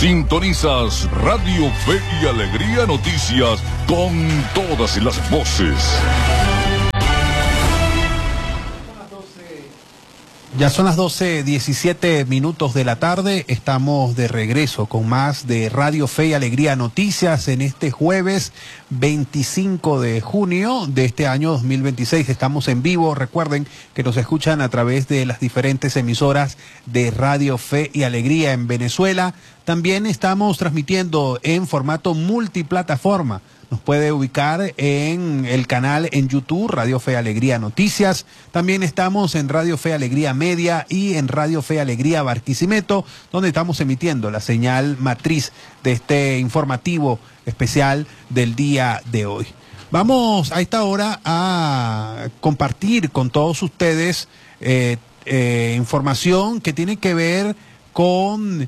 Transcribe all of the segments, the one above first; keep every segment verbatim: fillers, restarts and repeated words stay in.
Sintonizas Radio Fe y Alegría Noticias con todas las voces. Ya son las doce diecisiete minutos de la tarde, estamos de regreso con más de Radio Fe y Alegría Noticias en este jueves veinticinco de junio de este año dos mil veintiséis. Estamos en vivo, recuerden que nos escuchan a través de las diferentes emisoras de Radio Fe y Alegría en Venezuela. También estamos transmitiendo en formato multiplataforma. Nos puede ubicar en el canal en YouTube, Radio Fe Alegría Noticias. También estamos en Radio Fe Alegría Media y en Radio Fe Alegría Barquisimeto, donde estamos emitiendo la señal matriz de este informativo especial del día de hoy. Vamos a esta hora a compartir con todos ustedes eh, eh, información que tiene que ver con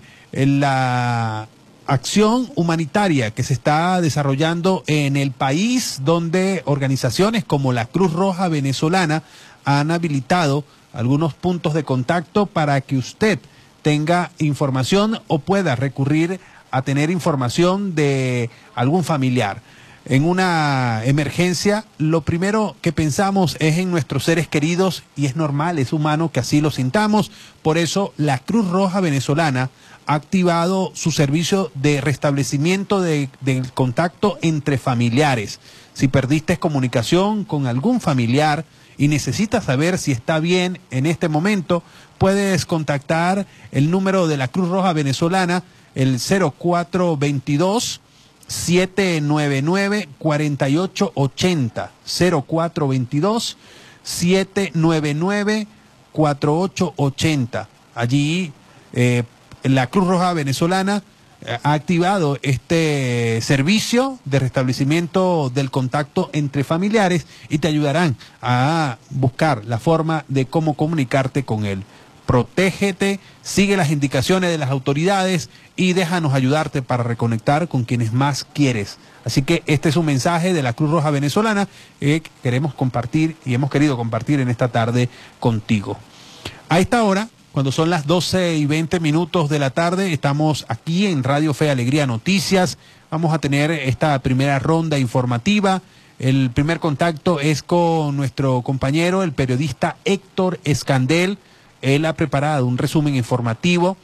la acción humanitaria que se está desarrollando en el país, donde organizaciones como la Cruz Roja Venezolana han habilitado algunos puntos de contacto para que usted tenga información o pueda recurrir a tener información de algún familiar. En una emergencia, lo primero que pensamos es en nuestros seres queridos y es normal, es humano que así lo sintamos. Por eso, la Cruz Roja Venezolana ha activado su servicio de restablecimiento de, del contacto entre familiares. Si perdiste comunicación con algún familiar y necesitas saber si está bien en este momento, puedes contactar el número de la Cruz Roja Venezolana, el cero cuatro veintidós, siete nueve nueve, cuatro ocho ocho cero, cero cuatro veintidós, siete nueve nueve, cuatro ocho ocho cero. Allí eh, la Cruz Roja Venezolana eh, ha activado este servicio de restablecimiento del contacto entre familiares y te ayudarán a buscar la forma de cómo comunicarte con él. Protégete, sigue las indicaciones de las autoridades y déjanos ayudarte para reconectar con quienes más quieres. Así que este es un mensaje de la Cruz Roja Venezolana que queremos compartir y hemos querido compartir en esta tarde contigo. A esta hora, cuando son las doce y veinte minutos de la tarde, estamos aquí en Radio Fe Alegría Noticias. Vamos a tener esta primera ronda informativa. El primer contacto es con nuestro compañero, el periodista Héctor Escandel. Él ha preparado un resumen informativo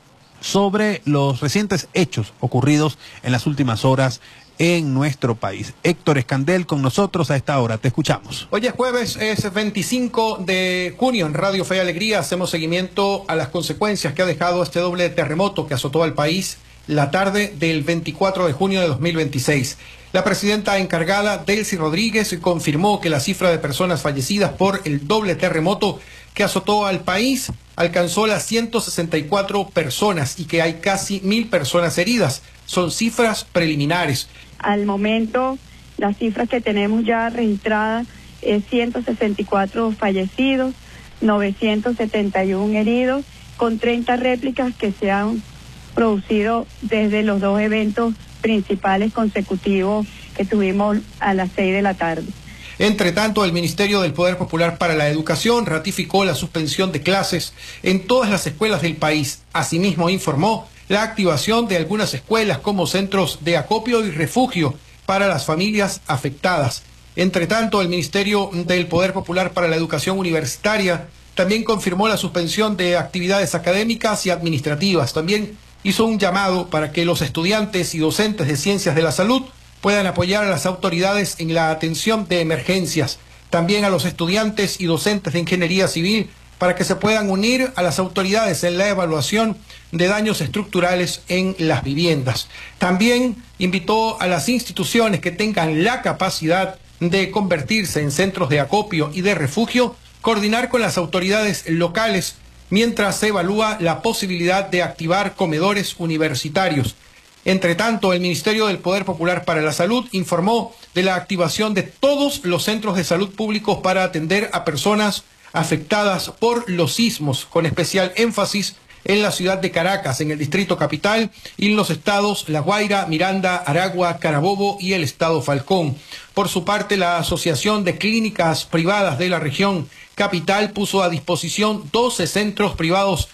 sobre los recientes hechos ocurridos en las últimas horas en nuestro país. Héctor Escandel con nosotros a esta hora, te escuchamos. Hoy es jueves, es veinticinco de junio, en Radio Fe y Alegría hacemos seguimiento a las consecuencias que ha dejado este doble terremoto que azotó al país la tarde del veinticuatro de junio de dos mil veintiséis. La presidenta encargada, Delcy Rodríguez, confirmó que la cifra de personas fallecidas por el doble terremoto que azotó al país alcanzó las ciento sesenta y cuatro personas y que hay casi mil personas heridas. Son cifras preliminares. Al momento, las cifras que tenemos ya registradas es ciento sesenta y cuatro fallecidos, novecientos setenta y uno heridos, con treinta réplicas que se han producido desde los dos eventos principales consecutivos que tuvimos a las seis de la tarde. Entre tanto, el Ministerio del Poder Popular para la Educación ratificó la suspensión de clases en todas las escuelas del país. Asimismo, informó la activación de algunas escuelas como centros de acopio y refugio para las familias afectadas. Entre tanto, el Ministerio del Poder Popular para la Educación Universitaria también confirmó la suspensión de actividades académicas y administrativas. También hizo un llamado para que los estudiantes y docentes de Ciencias de la Salud puedan apoyar a las autoridades en la atención de emergencias. También a los estudiantes y docentes de Ingeniería Civil para que se puedan unir a las autoridades en la evaluación de daños estructurales en las viviendas. También invitó a las instituciones que tengan la capacidad de convertirse en centros de acopio y de refugio, coordinar con las autoridades locales mientras se evalúa la posibilidad de activar comedores universitarios. Entre tanto, el Ministerio del Poder Popular para la Salud informó de la activación de todos los centros de salud públicos para atender a personas afectadas por los sismos, con especial énfasis en la ciudad de Caracas, en el Distrito Capital, y en los estados La Guaira, Miranda, Aragua, Carabobo y el estado Falcón. Por su parte, la Asociación de Clínicas Privadas de la región capital puso a disposición doce centros privados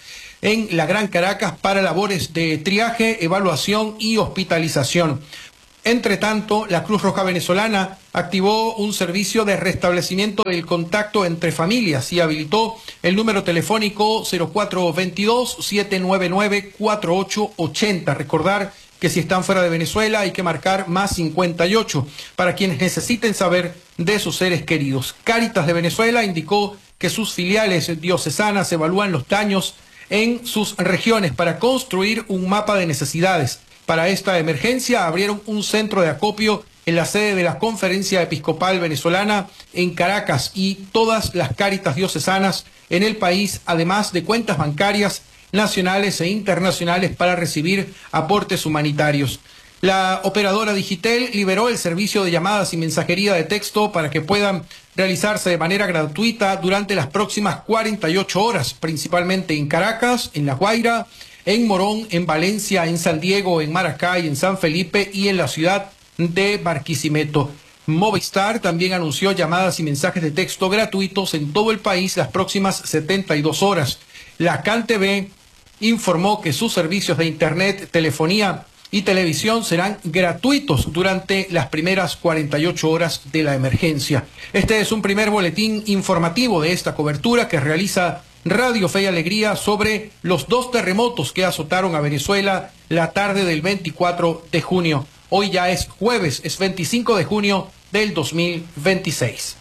en la Gran Caracas para labores de triaje, evaluación y hospitalización. Entre tanto, la Cruz Roja Venezolana activó un servicio de restablecimiento del contacto entre familias y habilitó el número telefónico cero cuatro veintidós, siete nueve nueve, cuatro ocho ochenta. Recordar que si están fuera de Venezuela hay que marcar más cincuenta y ocho para quienes necesiten saber de sus seres queridos. Cáritas de Venezuela indicó que sus filiales diocesanas evalúan los daños en sus regiones para construir un mapa de necesidades. Para esta emergencia abrieron un centro de acopio en la sede de la Conferencia Episcopal Venezolana en Caracas y todas las Cáritas diocesanas en el país, además de cuentas bancarias nacionales e internacionales para recibir aportes humanitarios. La operadora Digitel liberó el servicio de llamadas y mensajería de texto para que puedan realizarse de manera gratuita durante las próximas cuarenta y ocho horas, principalmente en Caracas, en La Guaira, en Morón, en Valencia, en San Diego, en Maracay, en San Felipe y en la ciudad de Barquisimeto. Movistar también anunció llamadas y mensajes de texto gratuitos en todo el país las próximas setenta y dos horas. La CanTV informó que sus servicios de internet, telefonía y televisión serán gratuitos durante las primeras cuarenta y ocho horas de la emergencia. Este es un primer boletín informativo de esta cobertura que realiza Radio Fe y Alegría sobre los dos terremotos que azotaron a Venezuela la tarde del veinticuatro de junio. Hoy ya es jueves, es veinticinco de junio del dos mil veintiséis.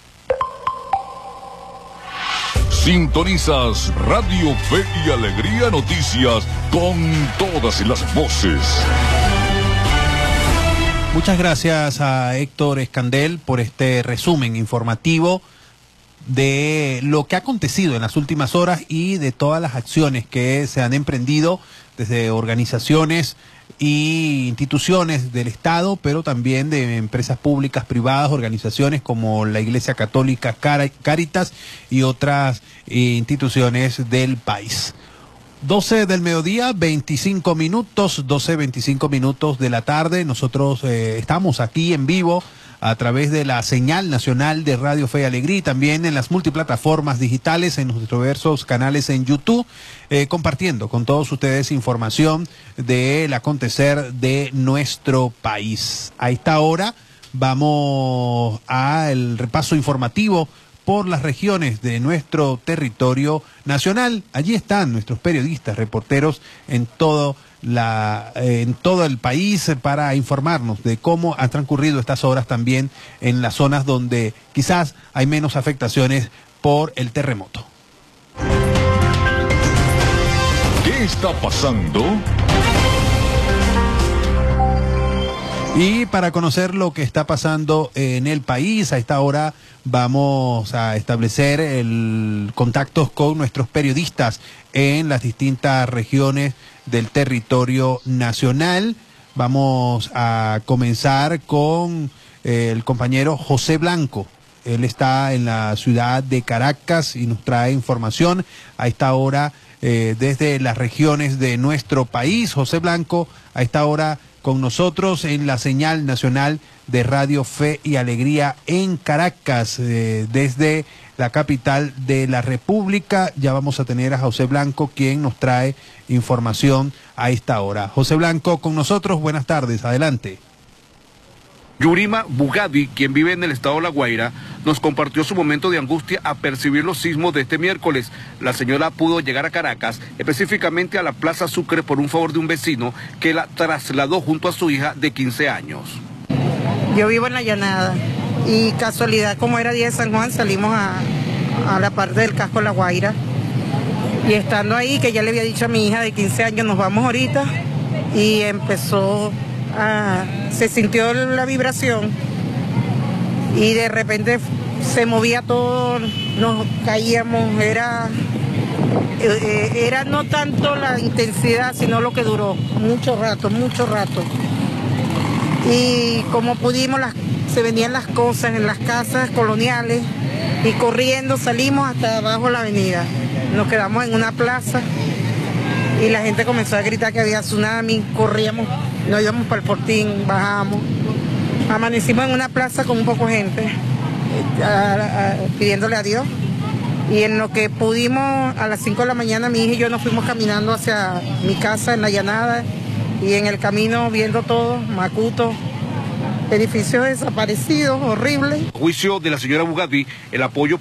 Sintonizas Radio Fe y Alegría Noticias con todas las voces. Muchas gracias a Héctor Escandel por este resumen informativo de lo que ha acontecido en las últimas horas y de todas las acciones que se han emprendido desde organizaciones y instituciones del Estado, pero también de empresas públicas, privadas, organizaciones como la Iglesia Católica, Cáritas y otras eh, instituciones del país. doce del mediodía, veinticinco minutos, doce, veinticinco minutos de la tarde. Nosotros eh, estamos aquí en vivo a través de la señal nacional de Radio Fe y Alegría y también en las multiplataformas digitales, en nuestros diversos canales en YouTube, eh, compartiendo con todos ustedes información del acontecer de nuestro país. A esta hora vamos al repaso informativo por las regiones de nuestro territorio nacional. Allí están nuestros periodistas, reporteros en todo La, eh, en todo el país para informarnos de cómo han transcurrido estas horas también en las zonas donde quizás hay menos afectaciones por el terremoto. ¿Qué está pasando? Y para conocer lo que está pasando en el país, a esta hora vamos a establecer el contactos con nuestros periodistas en las distintas regiones del territorio nacional. Vamos a comenzar con eh, el compañero José Blanco. Él está en la ciudad de Caracas y nos trae información a esta hora eh, desde las regiones de nuestro país. José Blanco, a esta hora con nosotros en la señal nacional de Radio Fe y Alegría en Caracas, eh, desde la capital de la República. Ya vamos a tener a José Blanco, quien nos trae información a esta hora. José Blanco con nosotros, buenas tardes, adelante. Yurima Bugadi, quien vive en el estado de La Guaira, nos compartió su momento de angustia a percibir los sismos de este miércoles. La señora pudo llegar a Caracas, específicamente a la Plaza Sucre, por un favor de un vecino que la trasladó junto a su hija de quince años. Yo vivo en La Llanada y casualidad, como era día de San Juan, salimos a, a la parte del casco de La Guaira. Y estando ahí, que ya le había dicho a mi hija de quince años, nos vamos ahorita, y empezó... Ah, se sintió la vibración y de repente se movía todo, nos caíamos, era, eh, era no tanto la intensidad, sino lo que duró, mucho rato, mucho rato. Y como pudimos, las, se vendían las cosas en las casas coloniales y corriendo salimos hasta abajo de la avenida. Nos quedamos en una plaza y la gente comenzó a gritar que había tsunami, corríamos. Nos íbamos para el Fortín, bajamos, amanecimos en una plaza con un poco de gente, a, a, pidiéndole a Dios Y en lo que pudimos, a las cinco de la mañana mi hija y yo nos fuimos caminando hacia mi casa en la llanada y en el camino viendo todo, Macuto, edificios desaparecidos, horribles. A juicio de la señora Bugatti, el apoyo